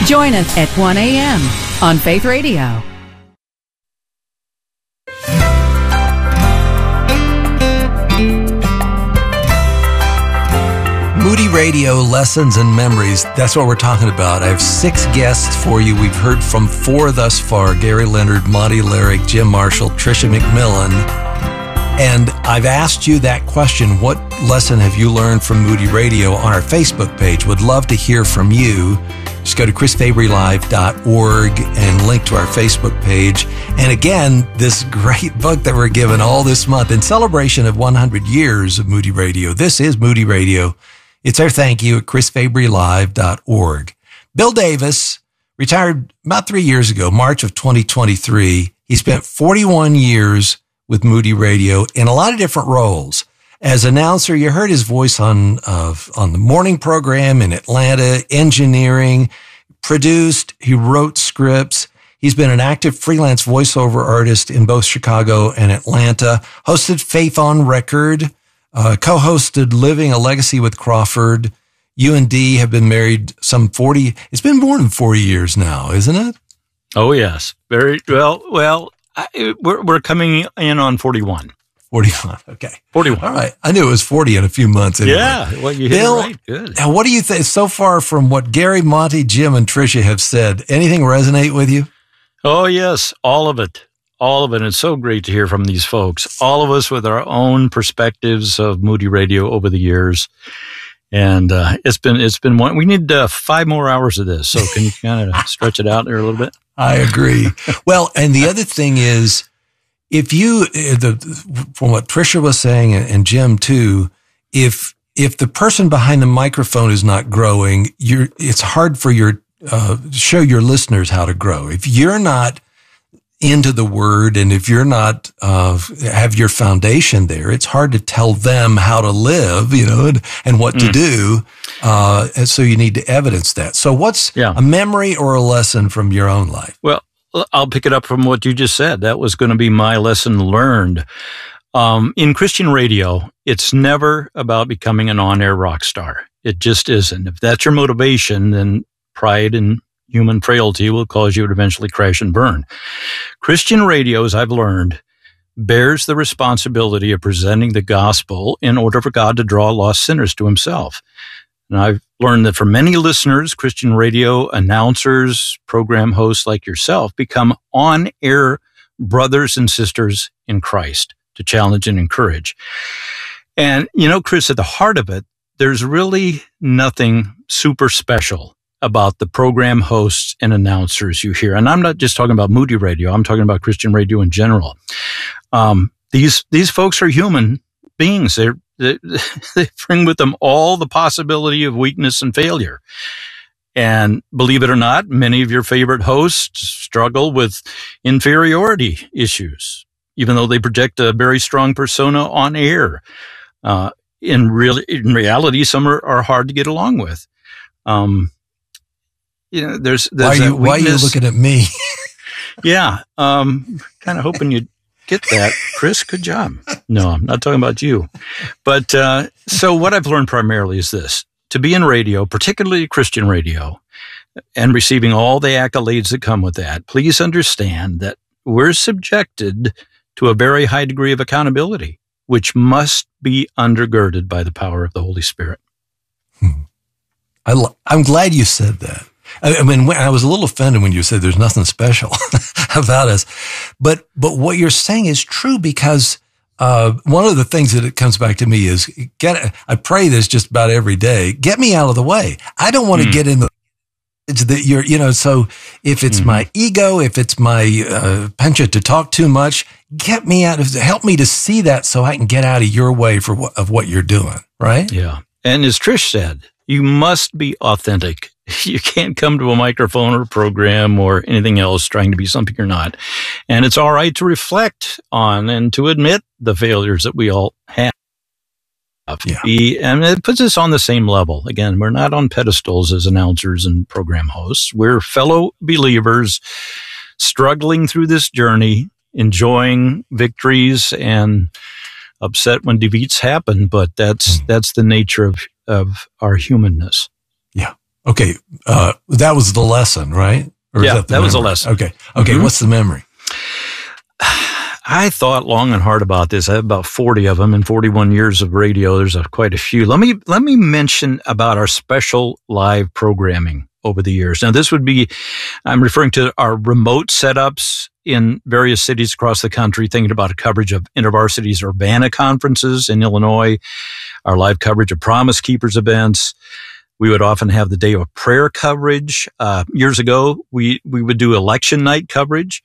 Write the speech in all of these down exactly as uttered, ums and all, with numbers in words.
Join us at one a.m. on Faith Radio. Moody Radio Lessons and Memories. That's what we're talking about. I have six guests for you. We've heard from four thus far: Gary Leonard, Monty Larrick, Jim Marshall, Tricia McMillan. And I've asked you that question: what lesson have you learned from Moody Radio, on our Facebook page? Would love to hear from you. Just go to chris fabry live dot org and link to our Facebook page. And again, this great book that we're given all this month in celebration of one hundred years of Moody Radio. This is Moody Radio. It's our thank you at chris fabry live dot org. Bill Davis retired about three years ago, March of twenty twenty-three. He spent forty-one years with Moody Radio in a lot of different roles. As announcer, you heard his voice on uh, on the morning program in Atlanta, engineering, produced, he wrote scripts. He's been an active freelance voiceover artist in both Chicago and Atlanta, hosted Faith on Record, uh, co-hosted Living a Legacy with Crawford. You and Dee have been married some forty, it's been more than forty years now, isn't it? Oh, yes. Very well. Well, I, we're, we're coming in on forty-one. forty-one. Okay. forty-one. All right. I knew it was forty in a few months. Anyway. Yeah. Well, you hit Bill, it right. Good. Now, what do you think so far from what Gary, Monty, Jim, and Tricia have said? Anything resonate with you? Oh, yes. All of it. All of it. It's so great to hear from these folks. All of us with our own perspectives of Moody Radio over the years. And uh, it's been, it's been one. We need uh, five more hours of this. So can you kind of stretch it out there a little bit? I agree. Well, and the other thing is, if you, the, from what Tricia was saying and, and Jim too, if, if the person behind the microphone is not growing, you're, it's hard for your, uh, show your listeners how to grow. If you're not into the word and if you're not, uh, have your foundation there, it's hard to tell them how to live, you know, and, and what mm. to do. Uh, and so you need to evidence that. So what's yeah. a memory or a lesson from your own life? Well, I'll pick it up from what you just said. That was going to be my lesson learned. Um, in Christian radio, it's never about becoming an on-air rock star. It just isn't. If that's your motivation, then pride and human frailty will cause you to eventually crash and burn. Christian radio, as I've learned, bears the responsibility of presenting the gospel in order for God to draw lost sinners to himself. And I've learned that for many listeners, Christian radio announcers, program hosts like yourself become on-air brothers and sisters in Christ to challenge and encourage. And, you know, Chris, at the heart of it, there's really nothing super special about the program hosts and announcers you hear. And I'm not just talking about Moody Radio. I'm talking about Christian radio in general. Um, these, these folks are human beings. They're, they, they bring with them all the possibility of weakness and failure. And believe it or not, many of your favorite hosts struggle with inferiority issues, even though they project a very strong persona on air. Uh, in real, in reality, some are, are hard to get along with. Um, you know, there's, there's why, are you, why are you looking at me? Yeah. Um, kind of hoping you'd get that. Chris, good job. No, I'm not talking about you. But, uh, so what I've learned primarily is this: to be in radio, particularly Christian radio, and receiving all the accolades that come with that, please understand that we're subjected to a very high degree of accountability, which must be undergirded by the power of the Holy Spirit. Hmm. I lo- I'm glad you said that. I, I mean, when, I was a little offended when you said there's nothing special about us, but but what you're saying is true, because uh, one of the things that it comes back to me is get. I pray this just about every day. Get me out of the way. I don't want to mm. get in the. It's that you're, you know. So if it's mm-hmm. my ego, if it's my uh, penchant to talk too much, get me out of. Help me to see that so I can get out of your way for what, of what you're doing. Right? Yeah. And as Trish said, you must be authentic. You can't come to a microphone or a program or anything else trying to be something you're not. And it's all right to reflect on and to admit the failures that we all have. Yeah. And it puts us on the same level. Again, we're not on pedestals as announcers and program hosts. We're fellow believers struggling through this journey, enjoying victories and upset when defeats happen. But that's, mm. that's the nature of, of our humanness. Yeah. Okay. Uh, that was the lesson, right? Or yeah, that, that was a lesson. Okay. Okay. Mm-hmm. What's the memory? I thought long and hard about this. I have about forty of them in forty-one years of radio. There's a, quite a few. Let me, let me mention about our special live programming over the years. Now, this would be, I'm referring to our remote setups in various cities across the country, thinking about a coverage of InterVarsity's Urbana conferences in Illinois, our live coverage of Promise Keepers events. We would often have the day of prayer coverage. Uh, years ago, we, we would do election night coverage.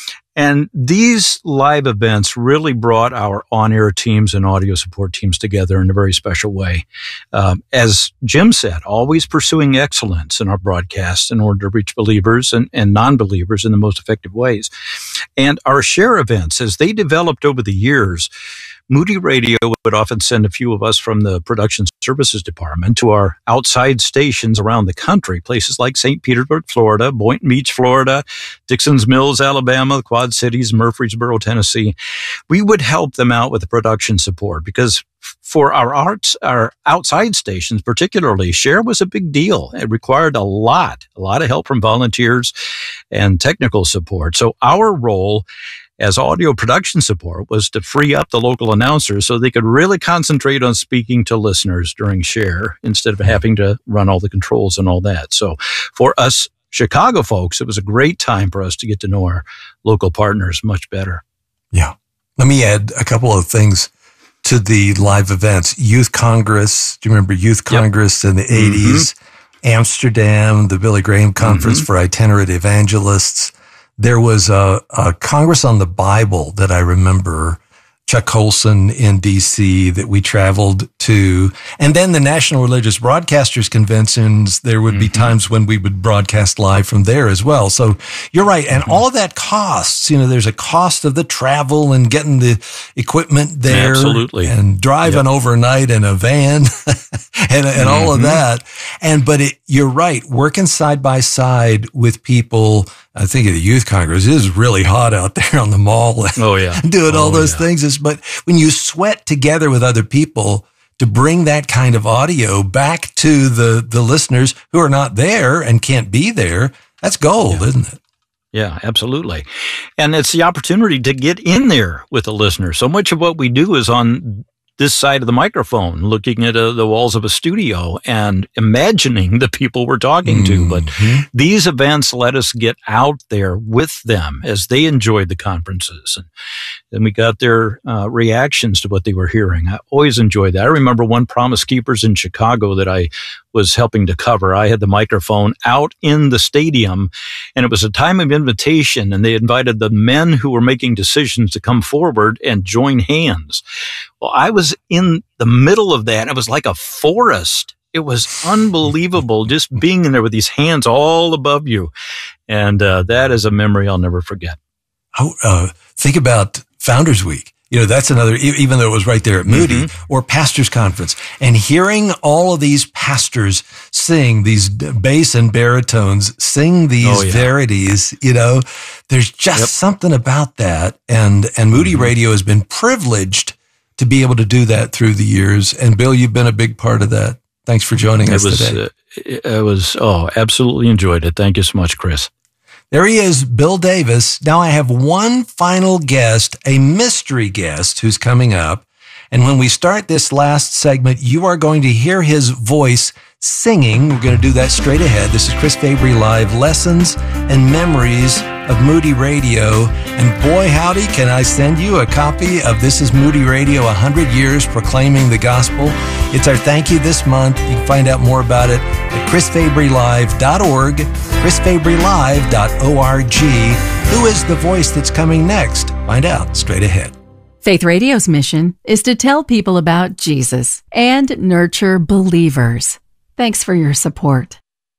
And these live events really brought our on-air teams and audio support teams together in a very special way. Um, as Jim said, always pursuing excellence in our broadcasts in order to reach believers and, and non-believers in the most effective ways. And our share events, as they developed over the years, Moody Radio would often send a few of us from the production services department to our outside stations around the country, places like Saint Petersburg, Florida, Boynton Beach, Florida, Dixon's Mills, Alabama, the Quad Cities, Murfreesboro, Tennessee. We would help them out with the production support because for our arts, our outside stations particularly, share was a big deal. It required a lot, a lot of help from volunteers and technical support. So our role as audio production support was to free up the local announcers so they could really concentrate on speaking to listeners during share instead of having to run all the controls and all that. So for us Chicago folks, it was a great time for us to get to know our local partners much better. Yeah. Let me add a couple of things to the live events. Youth Congress. Do you remember Youth Congress yep. in the eighties? Mm-hmm. Amsterdam, the Billy Graham Conference mm-hmm. for Itinerant Evangelists. There was a, a Congress on the Bible that I remember, Chuck Colson in D C that we traveled to. And then the National Religious Broadcasters Conventions, there would mm-hmm. be times when we would broadcast live from there as well. So you're right. And mm-hmm. all of that costs, you know, there's a cost of the travel and getting the equipment there. Absolutely. And driving yep. overnight in a van and, and mm-hmm. all of that. And, but it, you're right. Working side by side with people. I think of the Youth Congress, it is really hot out there on the mall. Oh, yeah. Doing oh, all those yeah. things. But when you sweat together with other people to bring that kind of audio back to the, the listeners who are not there and can't be there, that's gold, yeah. isn't it? Yeah, absolutely. And it's the opportunity to get in there with the listener. So much of what we do is on this side of the microphone, looking at uh, the walls of a studio and imagining the people we're talking to. But mm-hmm. these events let us get out there with them as they enjoyed the conferences. And then we got their uh, reactions to what they were hearing. I always enjoyed that. I remember one Promise Keepers in Chicago that I was helping to cover. I had the microphone out in the stadium, and it was a time of invitation, and they invited the men who were making decisions to come forward and join hands. Well, I was in the middle of that. It was like a forest. It was unbelievable just being in there with these hands all above you. And uh, that is a memory I'll never forget. Oh, uh, think about Founders Week. You know, that's another, even though it was right there at Moody, mm-hmm. or Pastors Conference. And hearing all of these pastors sing, these bass and baritones, sing these oh, yeah. verities, you know, there's just yep. something about that. And, and Moody mm-hmm. Radio has been privileged to be able to do that through the years. And Bill, you've been a big part of that. Thanks for joining it us was, today. Uh, it was, oh, absolutely enjoyed it. Thank you so much, Chris. There he is, Bill Davis. Now I have one final guest, a mystery guest who's coming up. And when we start this last segment, you are going to hear his voice singing. We're going to do that straight ahead. This is Chris Fabry Live, Lessons and Memories of Moody Radio. And boy, howdy, can I send you a copy of This is Moody Radio, one hundred years Proclaiming the Gospel. It's our thank you this month. You can find out more about it at chris fabry live dot org, chris fabry live dot org. Who is the voice that's coming next? Find out straight ahead. Faith Radio's mission is to tell people about Jesus and nurture believers. Thanks for your support.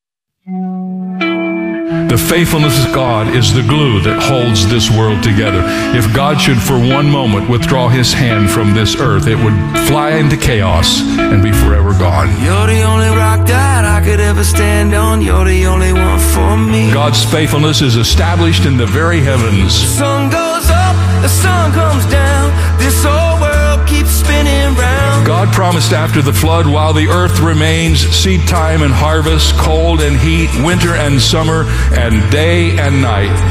The faithfulness of God is the glue that holds this world together. If God should for one moment withdraw his hand from this earth, it would fly into chaos and be forever gone. You're the only rock that I could ever stand on. You're the only one for me. God's faithfulness is established in the very heavens. The sun goes up, the sun comes down. This whole world keeps spinning round. God promised after the flood, while the earth remains, seed time and harvest, cold and heat, winter and summer, and day and night,